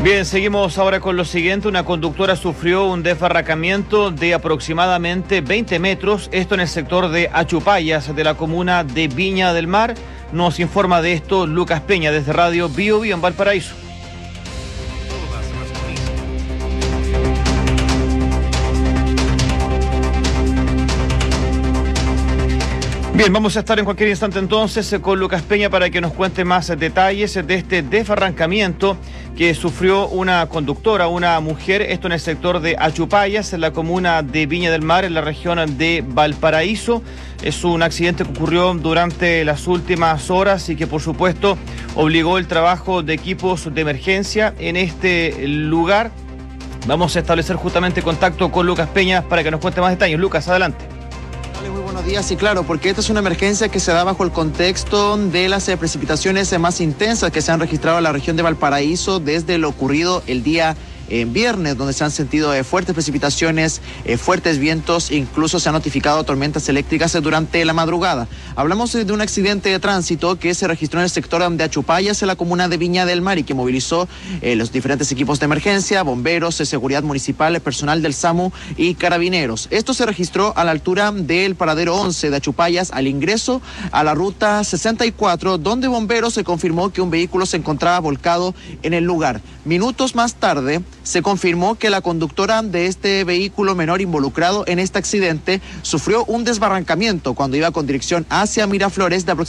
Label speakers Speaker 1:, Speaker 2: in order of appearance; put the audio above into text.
Speaker 1: Bien, seguimos ahora con lo siguiente. Una conductora sufrió un desbarrancamiento de aproximadamente 20 metros, esto en el sector de Achupayas, de la comuna de Viña del Mar. Nos informa de esto Lucas Peña desde Radio Bio Bio en Valparaíso. Bien, vamos a estar en cualquier instante entonces con Lucas Peña para que nos cuente más detalles de este desbarrancamiento que sufrió una conductora, una mujer, esto en el sector de Achupayas, en la comuna de Viña del Mar, en la región de Valparaíso. Es un accidente que ocurrió durante las últimas horas y que por supuesto obligó el trabajo de equipos de emergencia en este lugar. Vamos a establecer justamente contacto con Lucas Peña para que nos cuente más detalles. Lucas, adelante.
Speaker 2: Muy buenos días, sí, claro, porque esta es una emergencia que se da bajo el contexto de las precipitaciones más intensas que se han registrado en la región de Valparaíso desde lo ocurrido el día viernes, donde se han sentido fuertes precipitaciones, fuertes vientos, incluso se han notificado tormentas eléctricas durante la madrugada. Hablamos de un accidente de tránsito que se registró en el sector de Achupayas, en la comuna de Viña del Mar, y que movilizó los diferentes equipos de emergencia, bomberos, seguridad municipal, personal del SAMU y carabineros. Esto se registró a la altura del paradero 11 de Achupayas, al ingreso a la ruta 64, donde bomberos se confirmó que un vehículo se encontraba volcado en el lugar. Minutos más tarde, se confirmó que la conductora de este vehículo menor involucrado en este accidente sufrió un desbarrancamiento cuando iba con dirección hacia Miraflores de aproximadamente